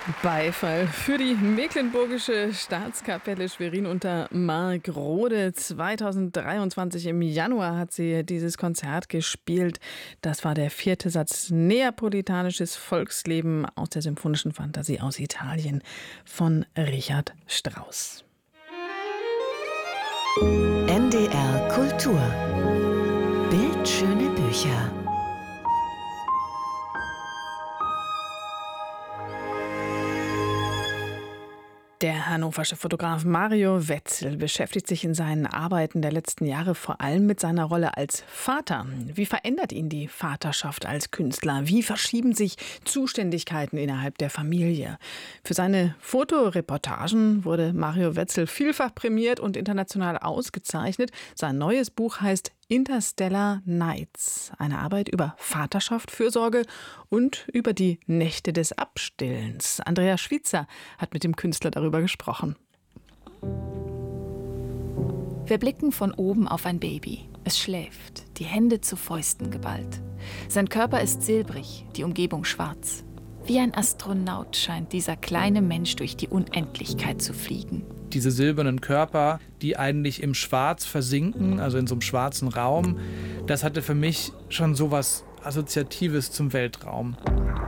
Beifall für die Mecklenburgische Staatskapelle Schwerin unter Markgrode. 2023 im Januar hat sie dieses Konzert gespielt. Das war der 4. Satz Neapolitanisches Volksleben aus der Symphonischen Fantasie aus Italien von Richard Strauss. NDR Kultur. Bildschöne Bücher. Der hannoversche Fotograf Mario Wetzel beschäftigt sich in seinen Arbeiten der letzten Jahre vor allem mit seiner Rolle als Vater. Wie verändert ihn die Vaterschaft als Künstler? Wie verschieben sich Zuständigkeiten innerhalb der Familie? Für seine Fotoreportagen wurde Mario Wetzel vielfach prämiert und international ausgezeichnet. Sein neues Buch heißt Interstellar Nights, eine Arbeit über Vaterschaft, Fürsorge und über die Nächte des Abstillens. Andrea Schwitzer hat mit dem Künstler darüber gesprochen. Wir blicken von oben auf ein Baby. Es schläft, die Hände zu Fäusten geballt. Sein Körper ist silbrig, die Umgebung schwarz. Wie ein Astronaut scheint dieser kleine Mensch durch die Unendlichkeit zu fliegen. Diese silbernen Körper, die eigentlich im Schwarz versinken, also in so einem schwarzen Raum, das hatte für mich schon so was Assoziatives zum Weltraum.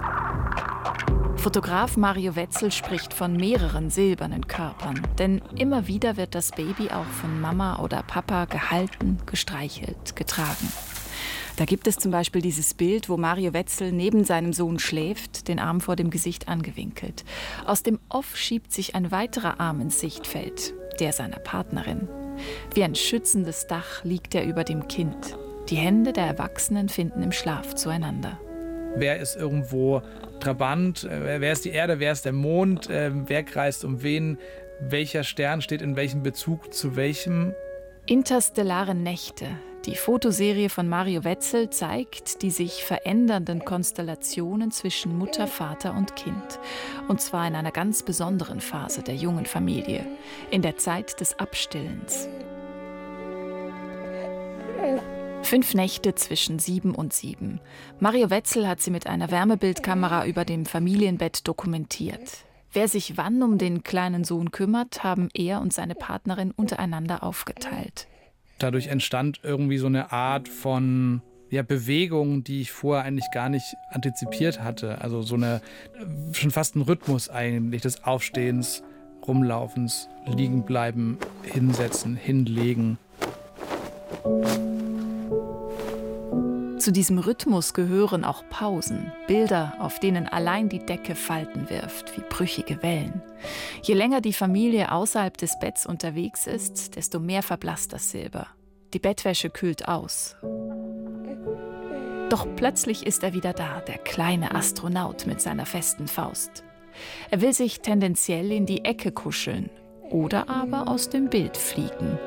Fotograf Mario Wetzel spricht von mehreren silbernen Körpern, denn immer wieder wird das Baby auch von Mama oder Papa gehalten, gestreichelt, getragen. Da gibt es zum Beispiel dieses Bild, wo Mario Wetzel neben seinem Sohn schläft, den Arm vor dem Gesicht angewinkelt. Aus dem Off schiebt sich ein weiterer Arm ins Sichtfeld, der seiner Partnerin. Wie ein schützendes Dach liegt er über dem Kind. Die Hände der Erwachsenen finden im Schlaf zueinander. Wer ist irgendwo Trabant? Wer ist die Erde? Wer ist der Mond? Wer kreist um wen? Welcher Stern steht in welchem Bezug zu welchem? Interstellare Nächte. Die Fotoserie von Mario Wetzel zeigt die sich verändernden Konstellationen zwischen Mutter, Vater und Kind. Und zwar in einer ganz besonderen Phase der jungen Familie, in der Zeit des Abstillens. 5 Nächte zwischen 7 und 7. Mario Wetzel hat sie mit einer Wärmebildkamera über dem Familienbett dokumentiert. Wer sich wann um den kleinen Sohn kümmert, haben er und seine Partnerin untereinander aufgeteilt. Dadurch entstand irgendwie so eine Art von Bewegung, die ich vorher eigentlich gar nicht antizipiert hatte. Also so eine, schon fast ein Rhythmus eigentlich des Aufstehens, Rumlaufens, Liegenbleiben, Hinsetzen, Hinlegen. Zu diesem Rhythmus gehören auch Pausen, Bilder, auf denen allein die Decke Falten wirft, wie brüchige Wellen. Je länger die Familie außerhalb des Betts unterwegs ist, desto mehr verblasst das Silber. Die Bettwäsche kühlt aus. Doch plötzlich ist er wieder da, der kleine Astronaut mit seiner festen Faust. Er will sich tendenziell in die Ecke kuscheln oder aber aus dem Bild fliegen.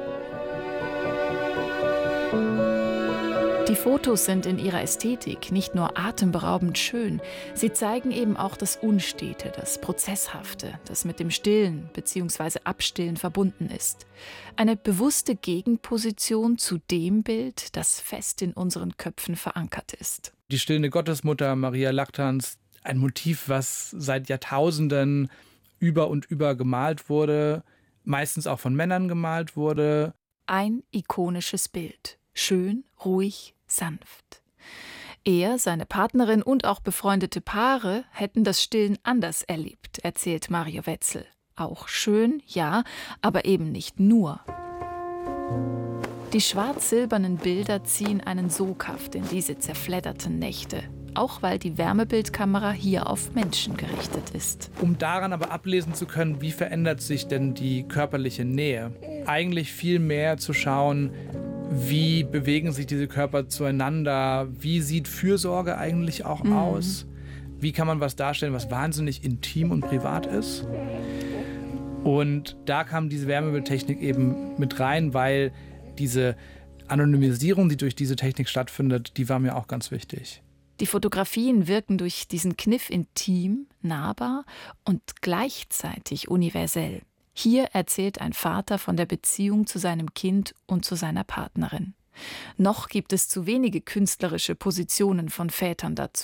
Die Fotos sind in ihrer Ästhetik nicht nur atemberaubend schön, sie zeigen eben auch das Unstete, das Prozesshafte, das mit dem Stillen bzw. Abstillen verbunden ist. Eine bewusste Gegenposition zu dem Bild, das fest in unseren Köpfen verankert ist. Die stillende Gottesmutter Maria Lactans, ein Motiv, was seit Jahrtausenden über und über gemalt wurde, meistens auch von Männern gemalt wurde. Ein ikonisches Bild. Schön, ruhig, sanft. Er, seine Partnerin und auch befreundete Paare hätten das Stillen anders erlebt, erzählt Mario Wetzel. Auch schön, ja, aber eben nicht nur. Die schwarz-silbernen Bilder ziehen einen Soghaft in diese zerfledderten Nächte, auch weil die Wärmebildkamera hier auf Menschen gerichtet ist. Um daran aber ablesen zu können, wie verändert sich denn die körperliche Nähe? Eigentlich viel mehr zu schauen, wie bewegen sich diese Körper zueinander? Wie sieht Fürsorge eigentlich auch aus? Wie kann man was darstellen, was wahnsinnig intim und privat ist? Und da kam diese Wärmebildtechnik eben mit rein, weil diese Anonymisierung, die durch diese Technik stattfindet, die war mir auch ganz wichtig. Die Fotografien wirken durch diesen Kniff intim, nahbar und gleichzeitig universell. Hier erzählt ein Vater von der Beziehung zu seinem Kind und zu seiner Partnerin. Noch gibt es zu wenige künstlerische Positionen von Vätern dazu.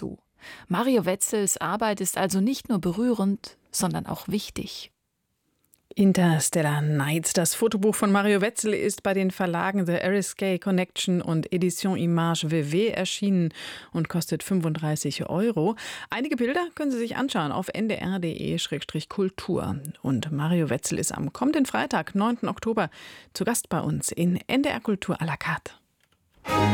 Mario Wetzels Arbeit ist also nicht nur berührend, sondern auch wichtig. Interstellar Nights, das Fotobuch von Mario Wetzel, ist bei den Verlagen The Eriskay Connection und Edition Image VV erschienen und kostet 35 €. Einige Bilder können Sie sich anschauen auf ndr.de/kultur. Und Mario Wetzel ist am kommenden Freitag, 9. Oktober, zu Gast bei uns in NDR Kultur à la carte.